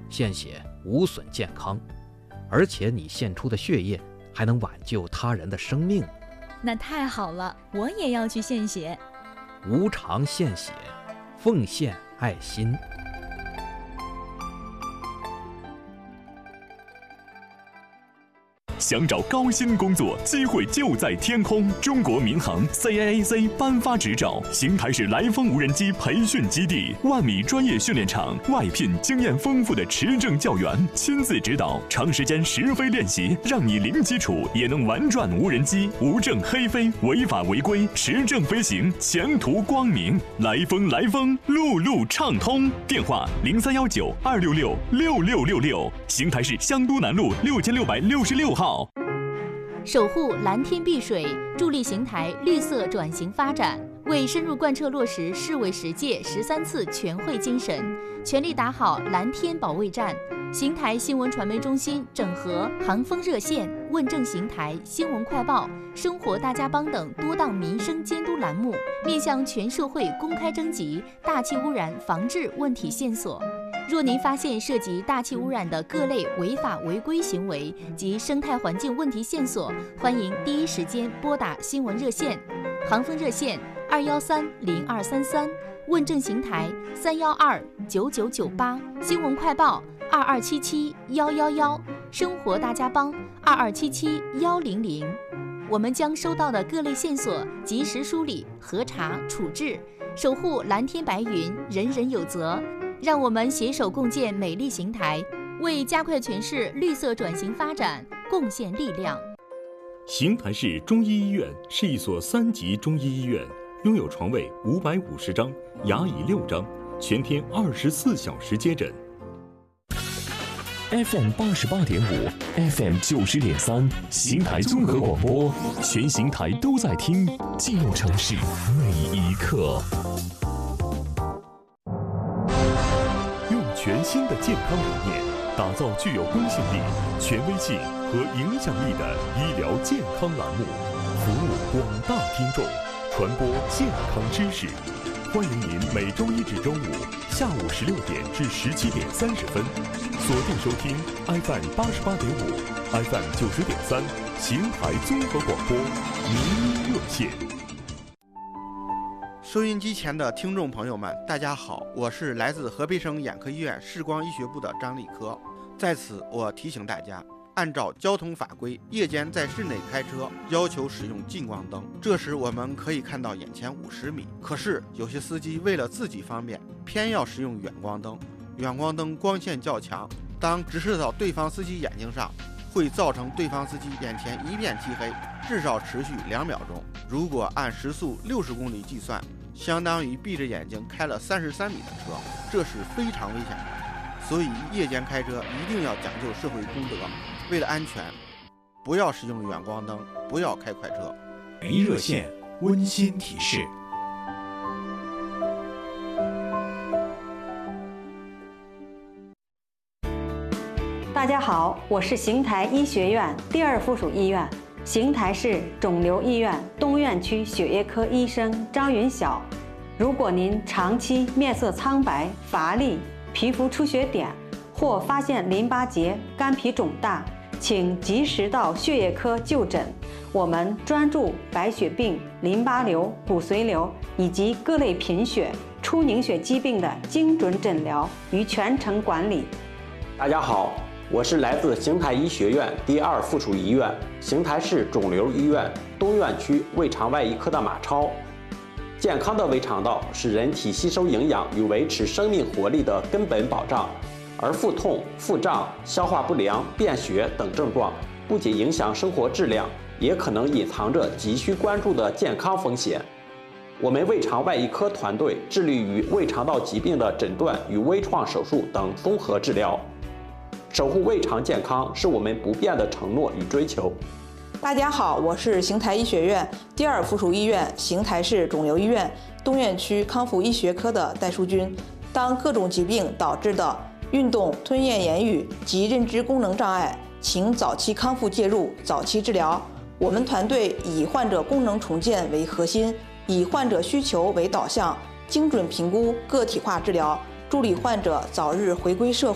献血无损健康，而且你献出的血液还能挽救他人的生命。 那太好了，我也要去献血。 无偿献血，奉献爱心。 想找高薪工作，机会就在天空。中国民航 CAAC 颁发执照，邢台市来风无人机培训基地、万米专业训练场外聘经验丰富的持证教员，亲自指导，长时间实飞练习，让你零基础也能玩转无人机，无证黑飞，违法违规，持证飞行，前途光明。来风，路路畅通。电话0319-266-6666，邢台市香都南路6666号。 守护蓝天碧水，助力邢台绿色转型发展，为深入贯彻落实市委10届13次全会精神，全力打好蓝天保卫战。邢台新闻传媒中心整合航风热线、问政邢台、新闻快报、生活大家帮等多档民生监督栏目，面向全社会公开征集大气污染防治问题线索。若您发现涉及大气污染的各类违法违规行为及生态环境问题线索，欢迎第一时间拨打新闻热线，航风热线2130233，问政邢台3129998，新闻快报22771111，生活大家帮22771000。我们将收到的各类线索及时梳理、核查、处置，守护蓝天白云，人人有责。让我们携手共建美丽邢台，为加快全市绿色转型发展贡献力量。 邢台市中医医院是一所3级中医医院，拥有床位550张，牙椅6张，全天24小时接诊。 FM 88.5 ，FM 90.3，邢台综合广播，全邢台都在听，记录城市每一刻。 全新的健康理念，打造具有公信力、权威性和影响力的医疗健康栏目，服务广大听众，传播健康知识。欢迎您每周1至周5下午16点至17点30分，锁定收听 FM 88.5、FM 90.3邢台综合广播名医热线。 收音机前的听众朋友们，大家好，我是来自河北省眼科医院视光医学部的张立科。在此，我提醒大家，按照交通法规，夜间在室内开车要求使用近光灯，这时我们可以看到眼前50米。可是有些司机为了自己方便，偏要使用远光灯。远光灯光线较强，当直射到对方司机眼睛上，会造成对方司机眼前一片漆黑，至少持续2秒钟。如果按时速60公里计算，相当于闭着眼睛开了33米的车，这是非常危险的。所以夜间开车一定要讲究社会公德，为了安全，不要使用远光灯，不要开快车。 名医热线温馨提示。 大家好，我是邢台医学院第2附属医院邢台市肿瘤医院东院区血液科医生张云晓。如果您长期面色苍白、乏力、皮肤出血点，或发现淋巴结、肝脾肿大，请及时到血液科就诊。我们专注白血病、淋巴瘤、骨髓瘤以及各类贫血、出凝血疾病的精准诊疗与全程管理。 大家好，我是来自邢台医学院第2附属医院邢台市肿瘤医院东院区胃肠外医科的马超。健康的胃肠道是人体吸收营养与维持生命活力的根本保障，而腹痛、腹胀、消化不良、便血等症状不仅影响生活质量，也可能隐藏着急需关注的健康风险。我们胃肠外医科团队致力于胃肠道疾病的诊断与微创手术等综合治疗。守护胃肠健康是我们不变的承诺与追求。 大家好，我是邢台医学院第2附属医院邢台市肿瘤医院东院区康复医学科的戴淑君。当各种疾病导致的运动、吞咽、言语及认知功能障碍，请早期康复介入，早期治疗。我们团队以患者功能重建为核心，以患者需求为导向，精准评估、个体化治疗，助力患者早日回归社会。